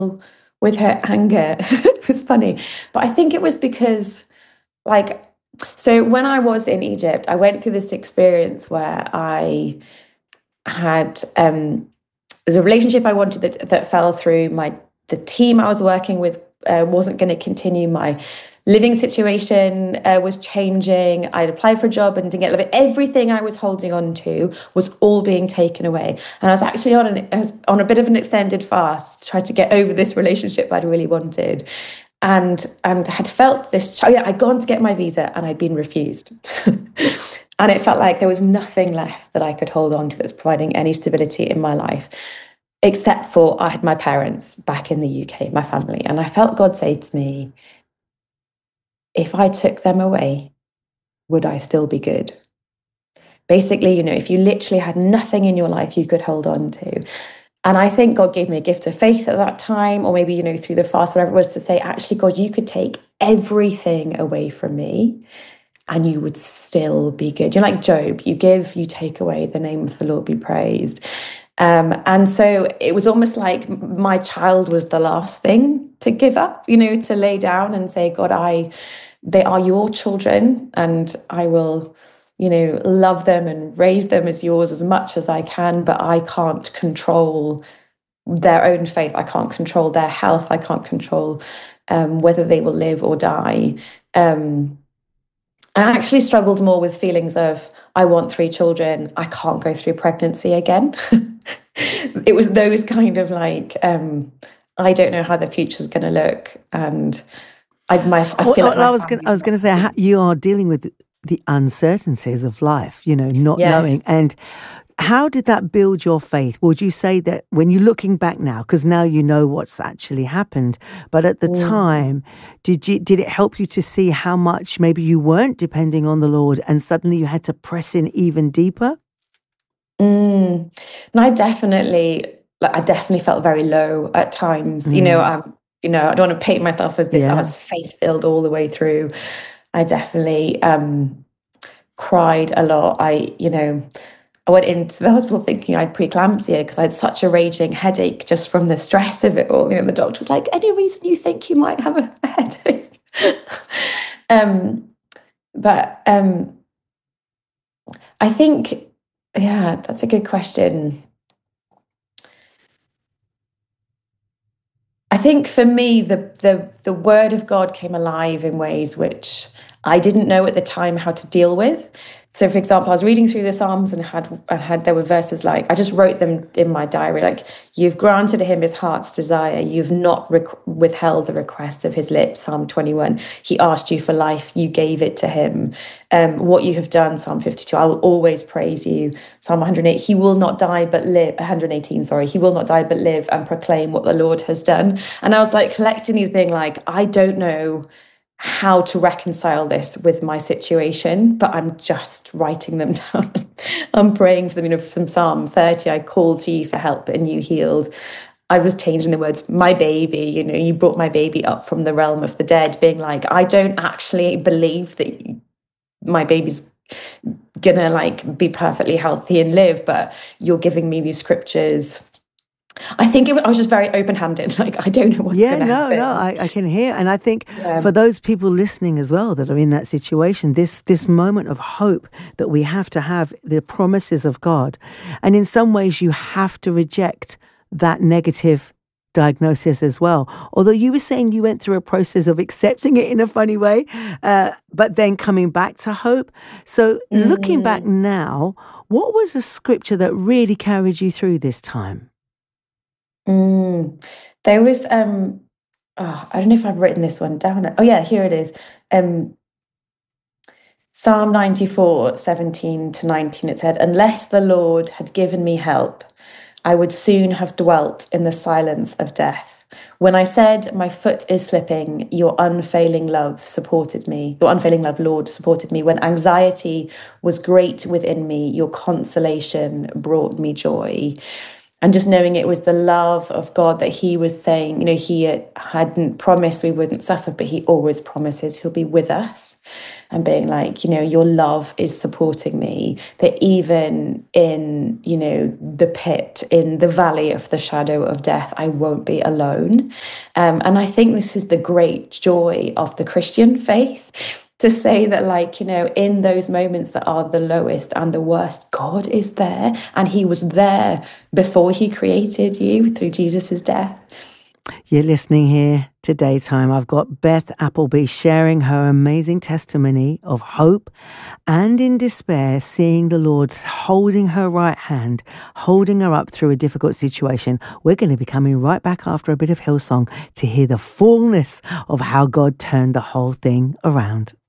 with her anger. It was funny. But I think it was because, like, so when I was in Egypt, I went through this experience where I had there's a relationship I wanted that fell through. The team I was working with wasn't going to continue. My living situation was changing. I'd applied for a job and didn't get it. Everything I was holding on to was all being taken away. And I was actually I was on a bit of an extended fast, tried to get over this relationship I'd really wanted. And had felt this, I'd gone to get my visa and I'd been refused. And it felt like there was nothing left that I could hold on to that's providing any stability in my life, except for I had my parents back in the UK, my family. And I felt God say to me, if I took them away, would I still be good? Basically, if you literally had nothing in your life you could hold on to. And I think God gave me a gift of faith at that time, or maybe, through the fast, whatever it was, to say, actually, God, you could take everything away from me and you would still be good. You're like Job, you give, you take away, the name of the Lord be praised. And so it was almost like my child was the last thing to give up, to lay down and say, God, they are your children and I will, love them and raise them as yours as much as I can, but I can't control their own faith. I can't control their health. I can't control whether they will live or die. I actually struggled more with feelings of, I want 3 children. I can't go through pregnancy again. It was those kind of like, I don't know how the future's going to look. And I feel like I was going to say, how you are dealing with the uncertainties of life, not knowing. And how did that build your faith? Would you say that when you're looking back now, because now you know what's actually happened, but at the time, did it help you to see how much maybe you weren't depending on the Lord and suddenly you had to press in even deeper? And I definitely felt very low at times. I don't want to paint myself as this. I was faith-filled all the way through. I definitely cried a lot. I went into the hospital thinking I had preeclampsia because I had such a raging headache just from the stress of it all. The doctor was like, any reason you think you might have a headache? But I think, that's a good question. I think for me, the word of God came alive in ways which I didn't know at the time how to deal with. So, for example, I was reading through the Psalms and there were verses like, I just wrote them in my diary, like, you've granted him his heart's desire. You've not withheld the request of his lips. Psalm 21, he asked you for life. You gave it to him. What you have done, Psalm 52, I will always praise you. Psalm 108, he will not die but live, 118, sorry, he will not die but live and proclaim what the Lord has done. And I was like collecting these being like, I don't know how to reconcile this with my situation, but I'm just writing them down. I'm praying for them, from Psalm 30, I called to you for help and you healed. I was changing the words, my baby, you brought my baby up from the realm of the dead, being like, I don't actually believe that my baby's gonna be perfectly healthy and live, but you're giving me these scriptures. I think I was just very open-handed. I don't know what's going to happen. I can hear. And I think for those people listening as well that are in that situation, this moment of hope that we have to have the promises of God. And in some ways you have to reject that negative diagnosis as well. Although you were saying you went through a process of accepting it in a funny way, but then coming back to hope. So looking back now, what was the scripture that really carried you through this time? There was I don't know if I've written this one down. Oh yeah, here it is. Psalm 94, 17 to 19, it said, unless the Lord had given me help, I would soon have dwelt in the silence of death. When I said my foot is slipping, your unfailing love supported me. Your unfailing love, Lord, supported me. When anxiety was great within me, your consolation brought me joy. And just knowing it was the love of God that he was saying, he hadn't promised we wouldn't suffer, but he always promises he'll be with us. And being like, your love is supporting me, that even in, the pit, in the valley of the shadow of death, I won't be alone. And I think this is the great joy of the Christian faith, to say that, in those moments that are the lowest and the worst, God is there, and he was there before he created you through Jesus's death. You're listening here to Daytime. I've got Beth Appleby sharing her amazing testimony of hope and in despair, seeing the Lord holding her right hand, holding her up through a difficult situation. We're going to be coming right back after a bit of Hillsong to hear the fullness of how God turned the whole thing around.